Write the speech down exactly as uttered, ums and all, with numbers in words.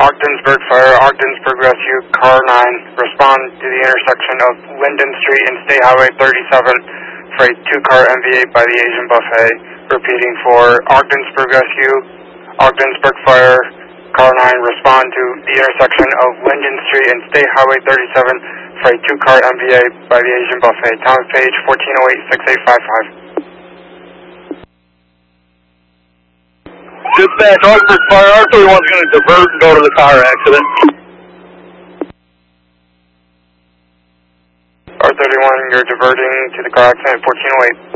Ogdensburg Fire, Ogdensburg Rescue, Car nine, respond to the intersection of Linden Street and State Highway thirty-seven for a two-car M V A by the Asian Buffet. Repeating for Ogdensburg Rescue, Ogdensburg Fire, Car nine, respond to the intersection of Linden Street and State Highway thirty-seven for a two-car M V A by the Asian Buffet. Thomas Page, fourteen oh eight, six eight five five. Dispatch, Ogdensburg Fire, R thirty-one's going to divert and go to the car accident. R thirty-one, you're diverting to the car accident, fourteen oh eight.